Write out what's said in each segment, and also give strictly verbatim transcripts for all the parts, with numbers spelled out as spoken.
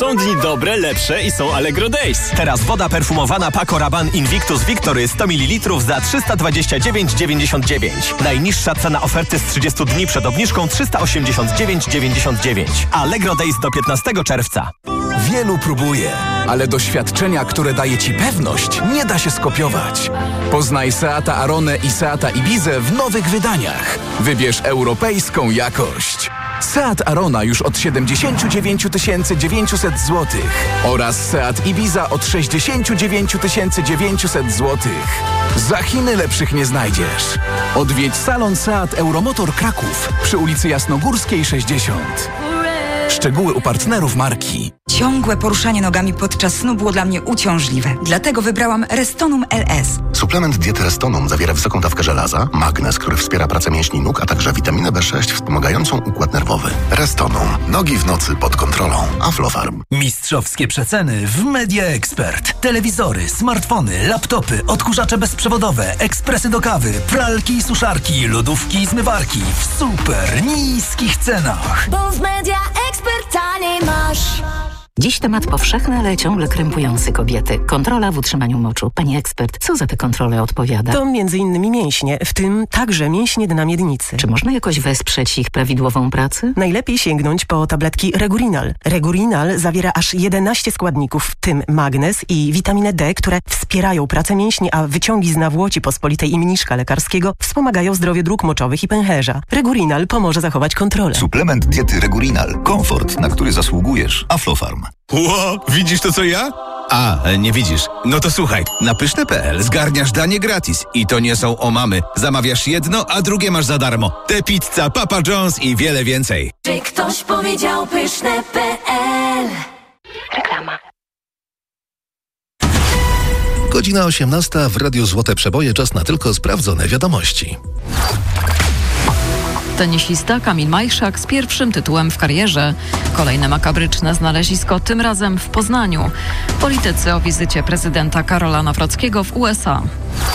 Są dni dobre, lepsze i są Allegro Days. Teraz woda perfumowana Paco Rabanne Invictus Victory sto mililitrów za trzysta dwadzieścia dziewięć dziewięćdziesiąt dziewięć. Najniższa cena oferty z trzydziestu dni przed obniżką trzysta osiemdziesiąt dziewięć dziewięćdziesiąt dziewięć. Allegro Days do piętnastego czerwca. Wielu próbuje, ale doświadczenia, które daje Ci pewność, nie da się skopiować. Poznaj Seata Aronę i Seata Ibizę w nowych wydaniach. Wybierz europejską jakość. Seat Arona już od siedemdziesiąt dziewięć tysięcy dziewięćset złotych oraz Seat Ibiza od sześćdziesiąt dziewięć tysięcy dziewięćset złotych. Za Chiny lepszych nie znajdziesz. Odwiedź salon Seat Euromotor Kraków przy ulicy Jasnogórskiej sześćdziesiąt. Szczegóły u partnerów marki. Ciągłe poruszanie nogami podczas snu było dla mnie uciążliwe. Dlatego wybrałam Restonum L S. Suplement diety Restonum zawiera wysoką dawkę żelaza, magnez, który wspiera pracę mięśni nóg, a także witaminę B sześć wspomagającą układ nerwowy. Restonum. Nogi w nocy pod kontrolą. Aflofarm. Mistrzowskie przeceny w Media Expert. Telewizory, smartfony, laptopy, odkurzacze bezprzewodowe, ekspresy do kawy, pralki i suszarki, lodówki i zmywarki w super niskich cenach. Bo w Media Expert taniej masz. Dziś temat powszechny, ale ciągle krępujący kobiety. Kontrola w utrzymaniu moczu. Pani ekspert, co za te kontrole odpowiada? To między innymi mięśnie, w tym także mięśnie dna miednicy. Czy można jakoś wesprzeć ich prawidłową pracę? Najlepiej sięgnąć po tabletki Regurinal. Regurinal zawiera aż jedenaście składników, w tym magnez i witaminę D, które wspierają pracę mięśni, a wyciągi z nawłoci pospolitej i mniszka lekarskiego wspomagają zdrowie dróg moczowych i pęcherza. Regurinal pomoże zachować kontrolę. Suplement diety Regurinal. Komfort, na który zasługujesz. Aflofarm. Ło, widzisz to co ja? A, nie widzisz. No to słuchaj, na pyszne kropka p l zgarniasz danie gratis. I to nie są omamy. Zamawiasz jedno, a drugie masz za darmo. Te pizza, Papa John's i wiele więcej. Czy ktoś powiedział pyszne kropka p l? Reklama. Godzina osiemnasta w Radiu Złote Przeboje. Czas na tylko sprawdzone wiadomości. Tenisista Kamil Majchrzak z pierwszym tytułem w karierze. Kolejne makabryczne znalezisko, tym razem w Poznaniu. Politycy o wizycie prezydenta Karola Nawrockiego w U S A.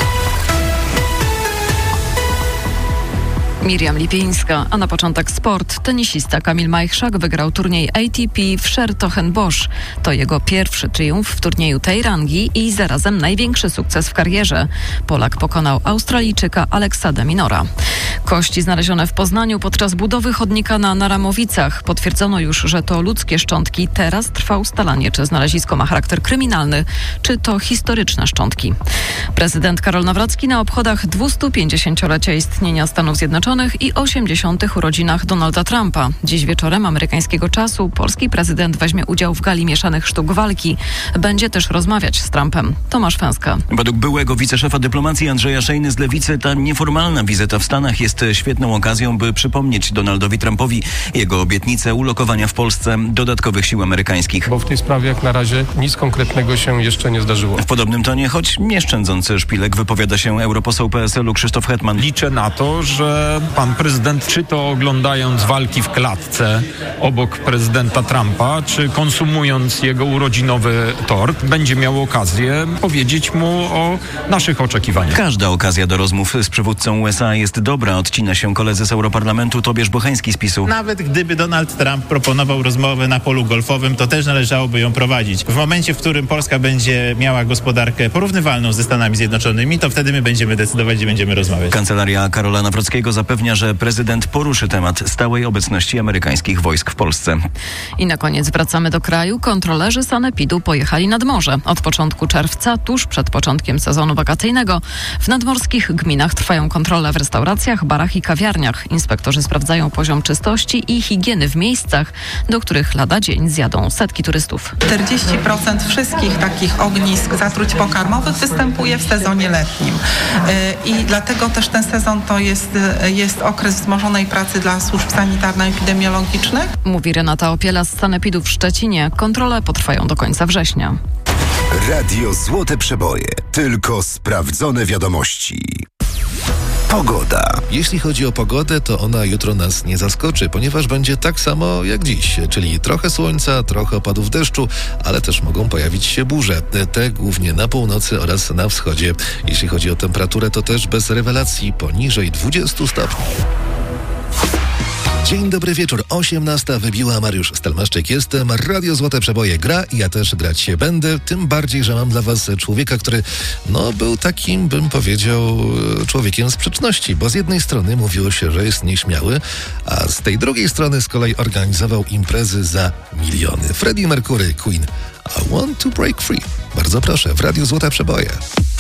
Miriam Lipińska, a na początek sport. Tenisista Kamil Majchrzak wygrał turniej A T P w Schertochenbosch. To jego pierwszy triumf w turnieju tej rangi i zarazem największy sukces w karierze. Polak pokonał Australijczyka Alexa de Minora. Kości znalezione w Poznaniu podczas budowy chodnika na Naramowicach. Potwierdzono już, że to ludzkie szczątki. Teraz trwa ustalanie, czy znalezisko ma charakter kryminalny, czy to historyczne szczątki. Prezydent Karol Nawrocki na obchodach dwustupięćdziesięciolecia istnienia Stanów Zjednoczonych i osiemdziesiątych urodzinach Donalda Trumpa. Dziś wieczorem amerykańskiego czasu polski prezydent weźmie udział w gali mieszanych sztuk walki. Będzie też rozmawiać z Trumpem. Tomasz Fęska. Według byłego wiceszefa dyplomacji Andrzeja Szejny z Lewicy ta nieformalna wizyta w Stanach jest świetną okazją, by przypomnieć Donaldowi Trumpowi jego obietnicę ulokowania w Polsce dodatkowych sił amerykańskich. Bo w tej sprawie jak na razie nic konkretnego się jeszcze nie zdarzyło. W podobnym tonie, choć nie szczędzący szpilek, wypowiada się europoseł P S L u Krzysztof Hetman. Liczę na to, że pan prezydent, czy to oglądając walki w klatce obok prezydenta Trumpa, czy konsumując jego urodzinowy tort, będzie miał okazję powiedzieć mu o naszych oczekiwaniach. Każda okazja do rozmów z przywódcą U S A jest dobra, odcina się koledzy z Europarlamentu Tobiasz Bocheński z PiSu. Nawet gdyby Donald Trump proponował rozmowę na polu golfowym, to też należałoby ją prowadzić. W momencie, w którym Polska będzie miała gospodarkę porównywalną ze Stanami Zjednoczonymi, to wtedy my będziemy decydować, gdzie będziemy rozmawiać. Kancelaria Karola Nawrockiego zapewnia, że prezydent poruszy temat stałej obecności amerykańskich wojsk w Polsce. I na koniec wracamy do kraju. Kontrolerzy sanepidu pojechali nad morze. Od początku czerwca, tuż przed początkiem sezonu wakacyjnego, w nadmorskich gminach trwają kontrole w restauracjach, barach i kawiarniach. Inspektorzy sprawdzają poziom czystości i higieny w miejscach, do których lada dzień zjadą setki turystów. czterdzieści procent wszystkich takich ognisk zatruć pokarmowych występuje w sezonie letnim. I dlatego też ten sezon to jest, jest okres wzmożonej pracy dla służb sanitarno-epidemiologicznych. Mówi Renata Opiela z sanepidu w Szczecinie. Kontrole potrwają do końca września. Radio Złote Przeboje. Tylko sprawdzone wiadomości. Pogoda. Jeśli chodzi o pogodę, to ona jutro nas nie zaskoczy, ponieważ będzie tak samo jak dziś, czyli trochę słońca, trochę opadów deszczu, ale też mogą pojawić się burze, te głównie na północy oraz na wschodzie. Jeśli chodzi o temperaturę, to też bez rewelacji, poniżej dwudziestu stopni. Dzień dobry wieczór, osiemnasta wybiła, Mariusz Stelmaszczyk jestem, Radio Złote Przeboje gra i ja też grać się będę, tym bardziej, że mam dla was człowieka, który no był takim, bym powiedział, człowiekiem sprzeczności, bo z jednej strony mówiło się, że jest nieśmiały, a z tej drugiej strony z kolei organizował imprezy za miliony. Freddie Mercury, Queen, I want to break free. Bardzo proszę, w Radiu Złote Przeboje.